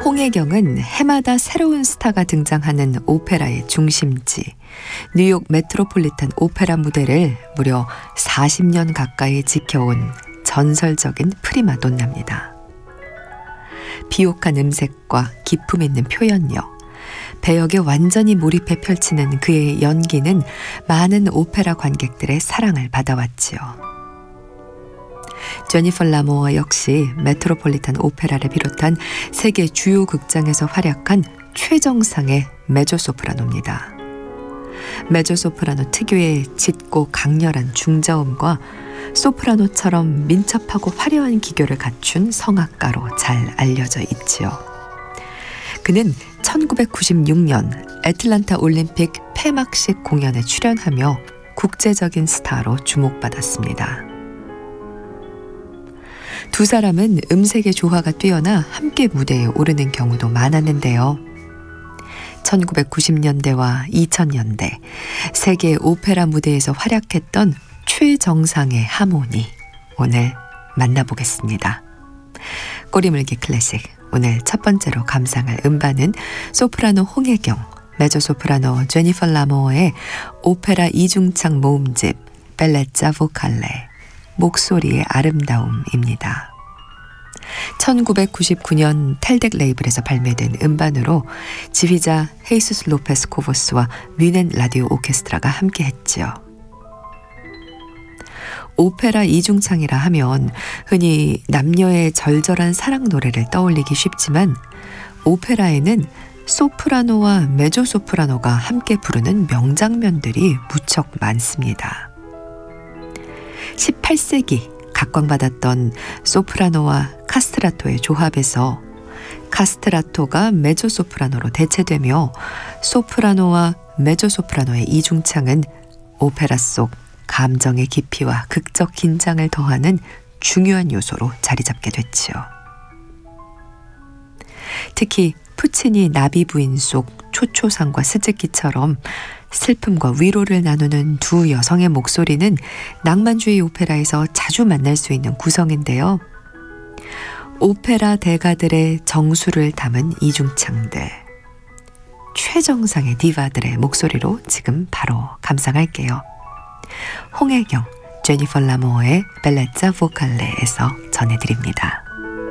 홍혜경은 해마다 새로운 스타가 등장하는 오페라의 중심지, 뉴욕 메트로폴리탄 오페라 무대를 무려 40년 가까이 지켜온 전설적인 프리마돈나입니다. 비옥한 음색과 기품 있는 표현력, 배역에 완전히 몰입해 펼치는 그의 연기는 많은 오페라 관객들의 사랑을 받아왔지요. 제니퍼 라모어 역시 메트로폴리탄 오페라를 비롯한 세계 주요 극장에서 활약한 최정상의 메조소프라노입니다. 메조소프라노 특유의 짙고 강렬한 중저음과 소프라노처럼 민첩하고 화려한 기교를 갖춘 성악가로 잘 알려져 있지요. 그는 1996년 애틀란타 올림픽 폐막식 공연에 출연하며 국제적인 스타로 주목받았습니다. 두 사람은 음색의 조화가 뛰어나 함께 무대에 오르는 경우도 많았는데요. 1990년대와 2000년대 세계 오페라 무대에서 활약했던 최정상의 하모니, 오늘 만나보겠습니다. 꼬리물기 클래식, 오늘 첫 번째로 감상할 음반은 소프라노 홍혜경, 메조소프라노 제니퍼 라모어의 오페라 이중창 모음집 벨레자 보칼레, 목소리의 아름다움입니다. 1999년 텔덱 레이블에서 발매된 음반으로 지휘자 헤이수스 로페스 코보스와 뮌헨 라디오 오케스트라가 함께했지요. 오페라 이중창이라 하면 흔히 남녀의 절절한 사랑 노래를 떠올리기 쉽지만 오페라에는 소프라노와 메조소프라노가 함께 부르는 명장면들이 무척 많습니다. 18세기 각광받았던 소프라노와 카스트라토의 조합에서 카스트라토가 메조소프라노로 대체되며 소프라노와 메조소프라노의 이중창은 오페라 속 감정의 깊이와 극적 긴장을 더하는 중요한 요소로 자리 잡게 됐지요. 특히 푸치니 나비 부인 속 초초상과 스즈키처럼 슬픔과 위로를 나누는 두 여성의 목소리는 낭만주의 오페라에서 자주 만날 수 있는 구성인데요. 오페라 대가들의 정수를 담은 이중창들, 최정상의 디바들의 목소리로 지금 바로 감상할게요. 홍혜경, 제니퍼 라모어의 벨레자 보칼레에서 전해드립니다.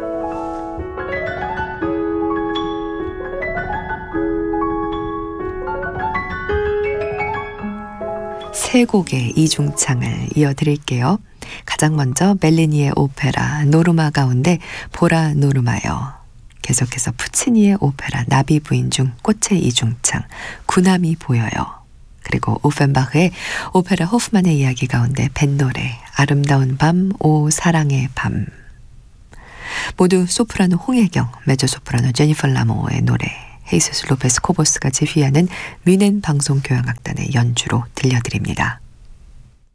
세 곡의 이중창을 이어드릴게요. 가장 먼저 벨리니의 오페라 노르마 가운데 보라 노르마여, 계속해서 푸치니의 오페라 나비 부인 중 꽃의 이중창 구남이 보여요, 그리고 오펜바흐의 오페라 호프만의 이야기 가운데 뱃노래 아름다운 밤 오 사랑의 밤, 모두 소프라노 홍혜경, 메조소프라노 제니퍼 라모어의 노래, 헤이수스 로페스 코보스가 지휘하는 뮌헨 방송교향악단의 연주로 들려드립니다.